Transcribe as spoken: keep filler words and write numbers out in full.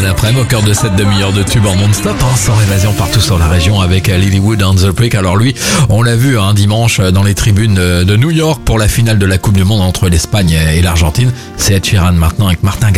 après-midi au cœur de cette demi-heure de tube en non-stop, hein, sans évasion partout sur la région avec Lilywood and the Prick. Alors lui, on l'a vu un hein, dimanche dans les tribunes de New York pour la finale de la Coupe du Monde entre l'Espagne et l'Argentine. C'est Ed Sheeran maintenant avec Martin Garrix.